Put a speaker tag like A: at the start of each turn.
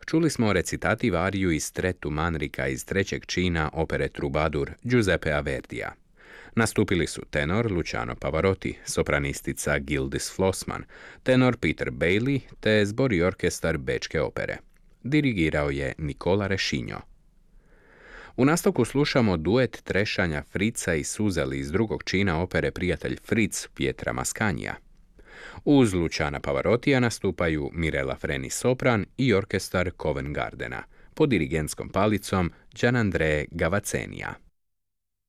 A: Čuli smo recitativ ariju iz Tretu Manrika iz trećeg čina opere Troubadour Giuseppea Verdija. Nastupili su tenor Luciano Pavarotti, sopranistica Gildis Flossman, tenor Peter Bailey te zbor i orkestar Bečke opere. Dirigirao je Nicola Rescigno. U nastavku slušamo duet trešanja Fritza i Suzeli iz drugog čina opere Prijatelj Fritz Pietra Mascanija. Uz Luciana Pavarottija nastupaju Mirella Freni sopran i orkestar Covent Gardena pod dirigentskom palicom Gianandrea Gavazzenia.